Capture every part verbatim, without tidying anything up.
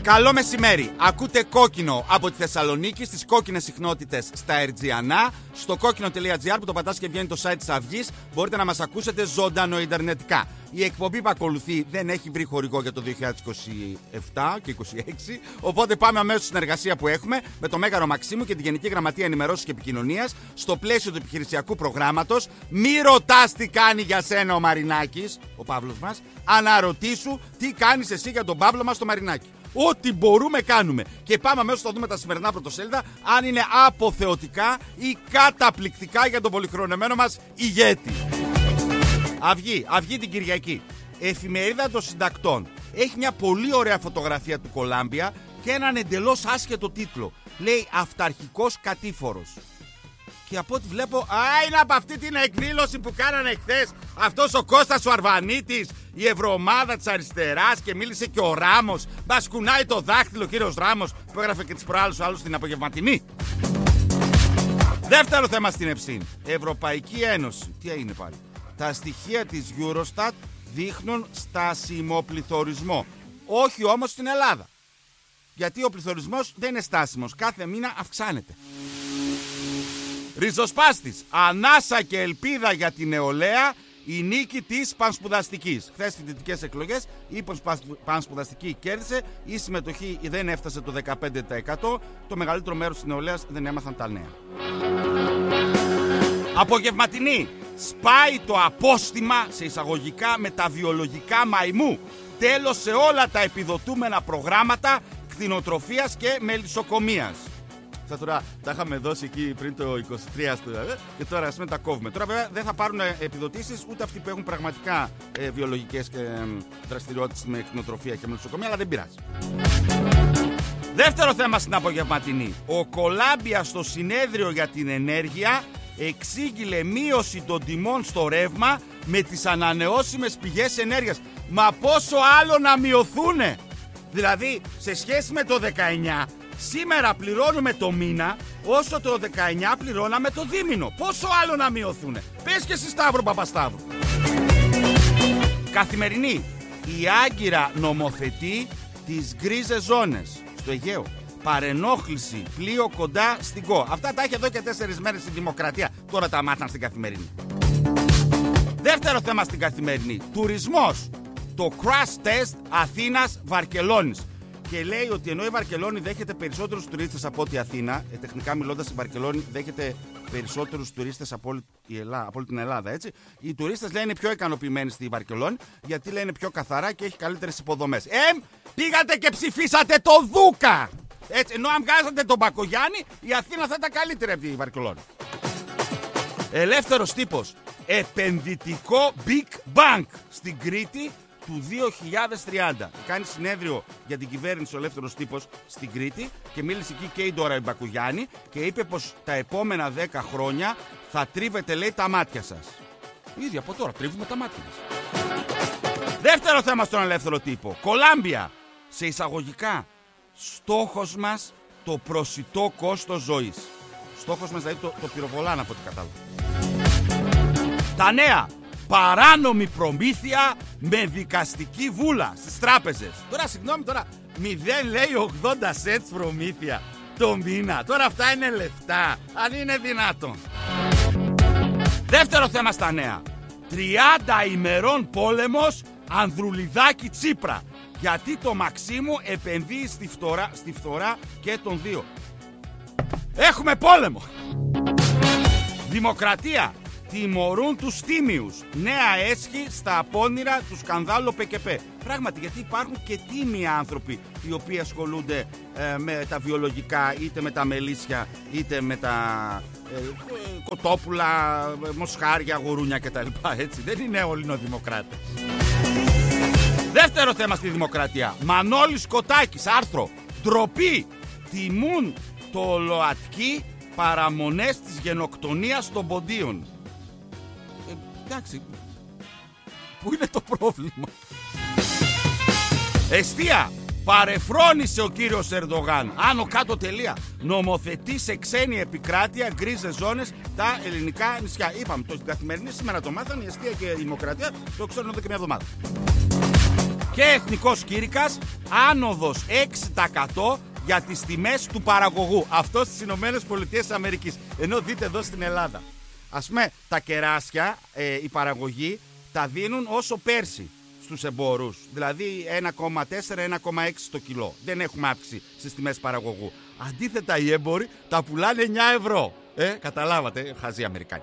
Καλό μεσημέρι. Ακούτε Κόκκινο από τη Θεσσαλονίκη στις κόκκινες συχνότητες στα Ερτζιανά. Στο κόκκινο τελεία τζι άρ που το πατάς και βγαίνει το site της Αυγής. Μπορείτε να μας ακούσετε ζωντανό ιντερνετικά. Η εκπομπή που ακολουθεί δεν έχει βρει χορηγό για το δύο χιλιάδες είκοσι επτά και είκοσι έξι. Οπότε πάμε αμέσως στη συνεργασία που έχουμε με το Μέγαρο Μαξίμου και τη Γενική Γραμματεία Ενημερώσεως και Επικοινωνίας στο πλαίσιο του επιχειρησιακού προγράμματος. Μη ρωτάς τι κάνει για σένα ο Μαρινάκης, ο Παύλος μας. Αναρωτήσου τι κάνεις εσύ για τον Παύλο μας το Μαρινάκη. Ό,τι μπορούμε κάνουμε. Και πάμε αμέσως να δούμε τα σημερινά πρωτοσέλιδα αν είναι αποθεωτικά ή καταπληκτικά για τον πολυχρονεμένο μας ηγέτη. Αυγή, Αυγή την Κυριακή. Εφημερίδα των Συντακτών. Έχει μια πολύ ωραία φωτογραφία του Κολάμπια και έναν εντελώς άσχετο τίτλο. Λέει αυταρχικός κατήφορος. Και από ό,τι βλέπω, α, είναι από αυτή την εκδήλωση που κάνανε χθες αυτός ο Κώστας ο Αρβανίτης, η Ευρωομάδα της Αριστεράς, και μίλησε και ο Ράμος. Μπας κουνάει το δάχτυλο ο κύριος Ράμος που έγραφε και τις προάλλες άλλους στην απογευματινή. Δεύτερο θέμα στην Εψίν. Ευρωπαϊκή Ένωση. Τι έγινε πάλι? Τα στοιχεία της Eurostat δείχνουν στασιμοπληθωρισμό. Όχι όμως στην Ελλάδα. Γιατί ο πληθωρισμός δεν είναι στάσιμος. Κάθε μήνα αυξάνεται. Ριζοσπάστης. Ανάσα και ελπίδα για την νεολαία. Η νίκη της πανσπουδαστικής. Χθες στις φοιτητικές εκλογές η πανσπουδαστική κέρδισε. Η συμμετοχή δεν έφτασε το δεκαπέντε τοις εκατό. Το μεγαλύτερο μέρος της νεολαίας δεν έμαθαν τα νέα. Απογευματινή. Σπάει το απόστημα σε εισαγωγικά με τα βιολογικά μαϊμού. Τέλος σε όλα τα επιδοτούμενα προγράμματα κτηνοτροφίας και μελισσοκομείας. Αυτά τώρα τα είχαμε δώσει εκεί πριν το είκοσι τρία και τώρα ας πούμε τα κόβουμε. Τώρα βέβαια δεν θα πάρουν επιδοτήσεις ούτε αυτοί που έχουν πραγματικά ε, βιολογικές ε, δραστηριότητες με κτηνοτροφία και μελισσοκομεία, αλλά δεν πειράζει. Δεύτερο θέμα στην απογευματινή. Ο Κολάμπια στο συνέδριο για την ενέργεια εξήγηλε μείωση των τιμών στο ρεύμα με τις ανανεώσιμες πηγές ενέργειας. Μα πόσο άλλο να μειωθούνε? Δηλαδή σε σχέση με το δεκαεννιά, σήμερα πληρώνουμε το μήνα όσο το δεκαεννιά πληρώναμε το δίμηνο. Πόσο άλλο να μειωθούνε? Πες και εσύ Σταύρο Παπασταύρου. Καθημερινή. Η Άγκυρα νομοθετεί τις γκρίζες ζώνες στο Αιγαίο. Παρενόχληση, πλοίο κοντά στην ΚΟ. Αυτά τα έχει εδώ και τέσσερις μέρες στη Δημοκρατία. Τώρα τα μάθαν στην Καθημερινή. Δεύτερο θέμα στην Καθημερινή. Τουρισμός. Το crash test Αθήνας-Βαρκελόνης. Και λέει ότι ενώ η Βαρκελόνη δέχεται περισσότερους τουρίστες από ό,τι η Αθήνα, ε, τεχνικά μιλώντας, η Βαρκελόνη δέχεται περισσότερους τουρίστες από όλη, η Ελλάδα, από όλη την Ελλάδα, έτσι. Οι τουρίστες λέει είναι πιο ικανοποιημένοι στη Βαρκελόνη, γιατί λέει είναι πιο καθαρά και έχει καλύτερες υποδομές. Ε, πήγατε και ψηφίσατε το Δούκα! Έτσι, ενώ αν βγάζατε τον Μπακογιάννη, η Αθήνα θα ήταν καλύτερη από τη Βαρκελόνη. Ελεύθερος τύπος. Επενδυτικό Big Bang στην Κρήτη του δύο χιλιάδες τριάντα. Κάνει συνέδριο για την κυβέρνηση ο ελεύθερος τύπος στην Κρήτη και μίλησε εκεί και η Ντόρα Μπακογιάννη και είπε πως τα επόμενα δέκα χρόνια θα τρίβετε, λέει, τα μάτια σας. Ήδη από τώρα τρίβουμε τα μάτια μας. Δεύτερο θέμα στον ελεύθερο τύπο. Κολάμπια. Σε εισαγωγικά. Στόχος μας το προσιτό κόστος ζωής. Στόχος μας δηλαδή το, το πυροβολάν από ό,τι κατάλαβα. Τα νέα. Παράνομη προμήθεια με δικαστική βούλα στις τράπεζες. Τώρα συγγνώμη τώρα, μηδέν λέει ογδόντα σέντς προμήθεια το μήνα. Τώρα αυτά είναι λεφτά, αν είναι δυνατόν. Δεύτερο θέμα στα νέα. τριάντα ημερών πόλεμος Ανδρουλιδάκη Τσίπρα. Γιατί το Μαξίμου επενδύει στη φθορά, στη φθορά και των δύο. Έχουμε πόλεμο. Δημοκρατία. Τιμωρούν τους τίμιους. Νέα έσχη στα απόνειρα του σκανδάλου ΠΚΠ. Πράγματι, γιατί υπάρχουν και τίμιοι άνθρωποι οι οποίοι ασχολούνται ε, με τα βιολογικά, είτε με τα μελίσια, είτε με τα ε, κοτόπουλα, μοσχάρια, γουρούνια κτλ. Έτσι, δεν είναι όλοι νοδημοκράτες. Δεύτερο θέμα στη Δημοκρατία. Μανώλης Κοτάκης, άρθρο. Ντροπή. Τιμούν το ΛΟΑΤΚΙ παραμονές της γενοκτονίας των ποντίων. Ε, εντάξει. Πού είναι το πρόβλημα? Εστία. Παρεφρόνησε ο κύριος Ερντογάν. Άνω κάτω τελεία. Νομοθετεί σε ξένη επικράτεια γκρίζες ζώνες τα ελληνικά νησιά. Είπαμε, το Καθημερινή σήμερα το μάθανε. Η Εστία και η Δημοκρατία το ξέρουν εδώ και μια εβδομάδα. Και εθνικός κήρυκας, άνοδος έξι τοις εκατό για τις τιμές του παραγωγού. Αυτό στις Ηνωμένες Πολιτείες Αμερικής. Ενώ δείτε εδώ στην Ελλάδα. Ας πούμε, τα κεράσια, ε, η παραγωγή, τα δίνουν όσο πέρσι στους εμπόρους. Δηλαδή ένα κόμμα τέσσερα με ένα κόμμα έξι το κιλό. Δεν έχουμε αύξηση στις τιμές παραγωγού. Αντίθετα, οι έμποροι τα πουλάνε εννιά ευρώ. Ε, καταλάβατε, χαζοί Αμερικάνοι.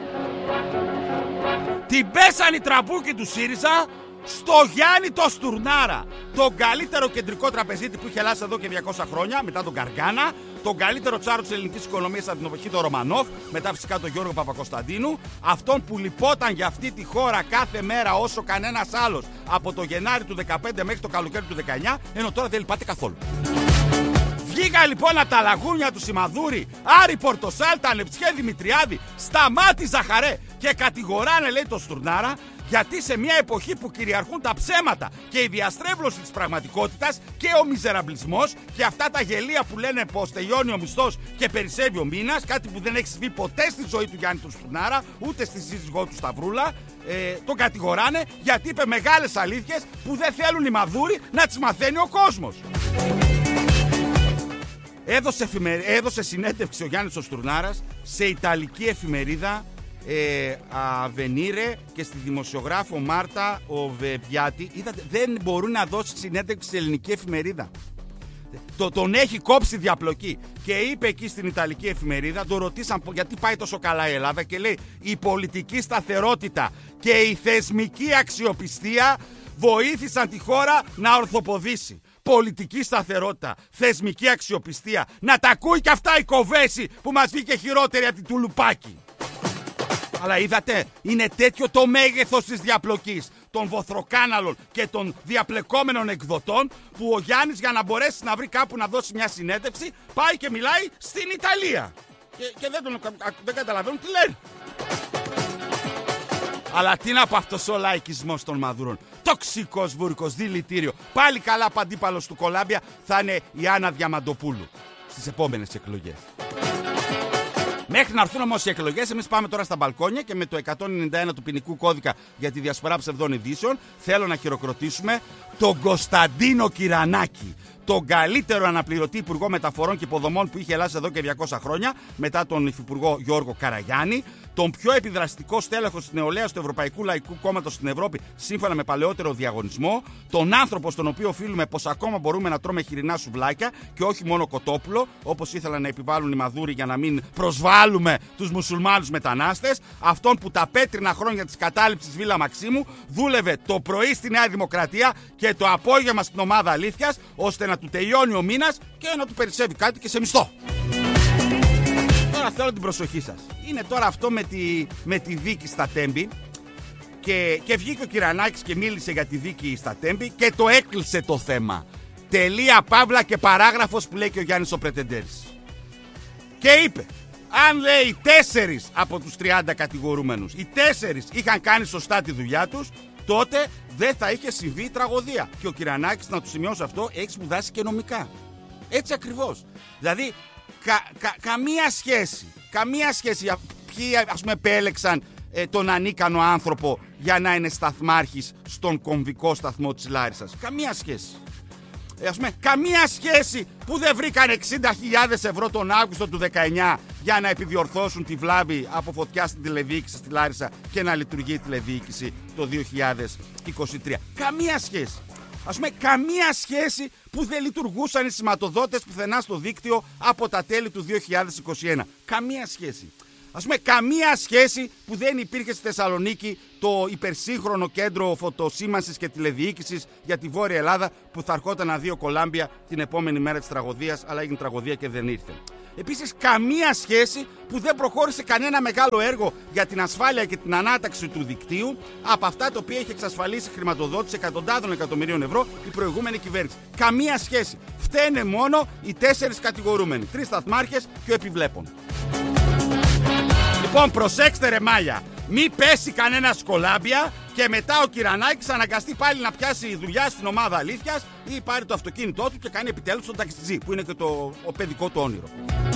Την πέσαν οι τραμπούκοι του ΣΥΡΙΖΑ στο Γιάννη το Στουρνάρα. Τον καλύτερο κεντρικό τραπεζίτη που είχε Ελλάδα εδώ και διακόσια χρόνια, μετά τον Καργκάνα. Τον καλύτερο τσάρο της ελληνικής οικονομίας από την εποχή του Ρωμανόφ, μετά φυσικά τον Γιώργο Παπακοσταντίνου. Αυτόν που λυπόταν για αυτή τη χώρα κάθε μέρα όσο κανένας άλλος από το Γενάρη του δεκαπέντε μέχρι το καλοκαίρι του δεκαεννιά, ενώ τώρα δεν λυπάται καθόλου. Βγήκα λοιπόν από τα λαγούνια του Σιμαδούρη, Άρη Πορτοσάλτα, Ανεψιέ Δημητριάδη, Σταμάτη Ζαχαρέ και κατηγοράνε, λέει, το Στουρνάρα, γιατί σε μια εποχή που κυριαρχούν τα ψέματα και η διαστρέβλωση της πραγματικότητας και ο μιζεραμπλισμός και αυτά τα γελία που λένε πως τελειώνει ο μισθός και περισσεύει ο μήνας, κάτι που δεν έχει συμβεί ποτέ στη ζωή του Γιάννη του Στουρνάρα, ούτε στη σύζυγό του Σταυρούλα, ε, τον κατηγοράνε γιατί είπε μεγάλες αλήθειες που δεν θέλουν οι μαδούροι να τις μαθαίνει ο κόσμος. Έδωσε, εφημερ... Έδωσε συνέντευξη ο Γιάννης ο Στουρνάρας σε ιταλική εφημερίδα, ε, Αβενίρε, και στη δημοσιογράφο Μάρτα ο Βεβιάτη. Είδατε, δεν μπορούν να δώσει συνέντευξη σε ελληνική εφημερίδα. Το, τον έχει κόψει διαπλοκή. Και είπε εκεί στην ιταλική εφημερίδα, τον ρωτήσαν γιατί πάει τόσο καλά η Ελλάδα και λέει η πολιτική σταθερότητα και η θεσμική αξιοπιστία βοήθησαν τη χώρα να ορθοποδήσει. Πολιτική σταθερότητα, θεσμική αξιοπιστία. Να τα ακούει και αυτά η Κοβέση που μας βγήκε χειρότερη από την Τουλουπάκη. Αλλά είδατε, είναι τέτοιο το μέγεθος της διαπλοκής των βοθροκάναλων και των διαπλεκόμενων εκδοτών που ο Γιάννης, για να μπορέσει να βρει κάπου να δώσει μια συνέντευξη, πάει και μιλάει στην Ιταλία. Και, και δεν, τον, δεν καταλαβαίνουν τι λένε. Αλλά τι να πω αυτός ο λαϊκισμός των μαδούρων. Τοξικός βούρκος, δηλητήριο. Πάλι καλά αντίπαλος του Κολάμπια θα είναι η Άννα Διαμαντοπούλου στις επόμενες εκλογές. Μέχρι να έρθουν όμως οι εκλογές, εμείς πάμε τώρα στα μπαλκόνια και με το εκατόν ενενήντα ένα του ποινικού κώδικα για τη διασπορά ψευδών ειδήσεων θέλω να χειροκροτήσουμε τον Κωνσταντίνο Κυρανάκη, τον καλύτερο αναπληρωτή υπουργό μεταφορών και υποδομών που είχε Ελλάδα εδώ και διακόσια χρόνια, μετά τον υφυπουργό Γιώργο Καραγιάννη, τον πιο επιδραστικό στέλεχος της νεολαίας του Ευρωπαϊκού Λαϊκού Κόμματος στην Ευρώπη, σύμφωνα με παλαιότερο διαγωνισμό, τον άνθρωπο στον οποίο οφείλουμε πως ακόμα μπορούμε να τρώμε χοιρινά σουβλάκια και όχι μόνο κοτόπουλο, όπως ήθελαν να επιβάλλουν οι μαδούροι για να μην προσβάλλουμε τους μουσουλμάνους μετανάστες, αυτόν που τα πέτρινα χρόνια της κατάληψης Βίλα Μαξίμου δούλευε το πρωί στη Νέα Δημοκρατία και το απόγευμα στην ομάδα Αλήθειας, ώστε να του τελειώνει ο μήνας και να του περισσεύει κάτι και σε μισθό. Τώρα θέλω την προσοχή σας. Είναι τώρα αυτό με τη, με τη δίκη στα Τέμπη και, και βγήκε ο Κυρανάκης και μίλησε για τη δίκη στα Τέμπη και το έκλεισε το θέμα. Τελεία, παύλα και παράγραφος που λέει και ο Γιάννης ο Πρετεντέρης. Και είπε, αν λέει τέσσερις από τους τριάντα κατηγορούμενους, οι τέσσερις είχαν κάνει σωστά τη δουλειά τους, τότε δεν θα είχε συμβεί η τραγωδία. Και ο Κυρανάκης, να του σημειώσω αυτό, έχει σπουδάσει και νομικά. Έτσι ακριβώς. Δηλαδή, κα, κα, καμία σχέση. Καμία σχέση. Ποιοι, ας πούμε, επέλεξαν ε, τον ανίκανο άνθρωπο για να είναι σταθμάρχης στον κομβικό σταθμό της Λάρισσας. Καμία σχέση. Ε, ας πούμε, καμία σχέση που δεν βρήκαν εξήντα χιλιάδες ευρώ τον Αύγουστο του δεκαεννιά για να επιδιορθώσουν τη βλάβη από φωτιά στην τηλεδιοίκηση στη Λάρισα και να λειτουργεί η τηλεδιοίκηση το δύο χιλιάδες είκοσι τρία. Καμία σχέση. Ας πούμε, καμία σχέση που δεν λειτουργούσαν οι σηματοδότες πουθενά στο δίκτυο από τα τέλη του δύο χιλιάδες είκοσι ένα. Καμία σχέση. Ας πούμε, καμία σχέση που δεν υπήρχε στη Θεσσαλονίκη το υπερσύγχρονο κέντρο φωτοσήμανσης και τηλεδιοίκησης για τη Βόρεια Ελλάδα που θα ερχόταν να δει ο Κολάμπια την επόμενη μέρα της τραγωδίας, αλλά έγινε τραγωδία και δεν ήρθε. Επίσης, καμία σχέση που δεν προχώρησε κανένα μεγάλο έργο για την ασφάλεια και την ανάταξη του δικτύου από αυτά τα οποία είχε εξασφαλίσει χρηματοδότηση εκατοντάδων εκατομμυρίων ευρώ η προηγούμενη κυβέρνηση. Καμία σχέση. Φταίνε μόνο οι τέσσερις κατηγορούμενοι. Τρεις σταθμάρχες και ο επιβλέπων. Λοιπόν, προσέξτε ρε Μάγια, μη πέσει κανένα Κολάμπια και μετά ο Κυρανάκης αναγκαστεί πάλι να πιάσει δουλειά στην ομάδα Αλήθειας ή πάρει το αυτοκίνητό του και κάνει επιτέλους τον ταξιτζή, που είναι και το ο παιδικό του όνειρο.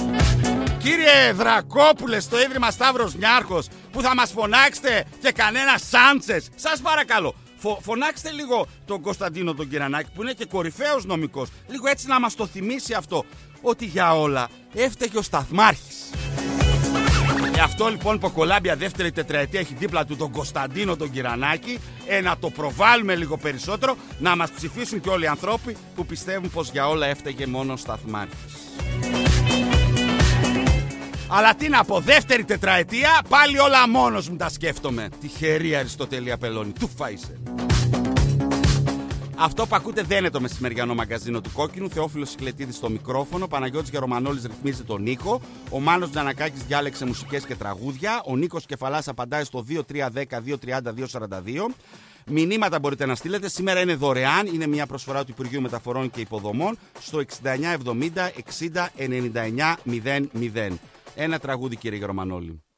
Κύριε Δρακόπουλε, στο Ίδρυμα Σταύρος Νιάρχος, που θα μας φωνάξετε και κανένα Σάντσες, σας παρακαλώ, Φω, φωνάξτε λίγο τον Κωνσταντίνο τον Κυρανάκη, που είναι και κορυφαίος νομικός, λίγο έτσι να μας το θυμίσει αυτό, ότι για όλα έφταιγε ο Σταθμάρχης. Γι' αυτό λοιπόν που Κολάμπια δεύτερη τετραετία έχει δίπλα του τον Κωνσταντίνο τον Κυρανάκη, ε, να το προβάλλουμε λίγο περισσότερο, να μας ψηφίσουν και όλοι οι ανθρώποι που πιστεύουν πως για όλα έφταιγε μόνο ο Σταθμάρχης. Αλλά τι να πω, δεύτερη τετραετία, πάλι όλα μόνος μου τα σκέφτομαι. Τυχερή Αριστοτέλεια Πελώνη, του φάισε. Αυτό που ακούτε δεν είναι το μεσημεριανό μαγκαζίνο του Κόκκινου. Θεόφιλος Σικλετίδης στο μικρόφωνο, Παναγιώτης Γερομανόλης ρυθμίζει τον ήχο, ο Μάνος Τζανακάκης διάλεξε μουσικές και τραγούδια, ο Νίκος Κεφαλάς απαντάει στο δύο τρία ένα μηδέν δύο τριάντα δύο σαράντα δύο. Μηνύματα μπορείτε να στείλετε, σήμερα είναι δωρεάν, είναι μια προσφορά του Υπουργείου Μεταφορών και Υποδομών στο εξήντα εννιά εβδομήντα εξήντα ενενήντα εννιά μηδέν μηδέν. Ένα τραγούδι, κύριε Γερομανόλη.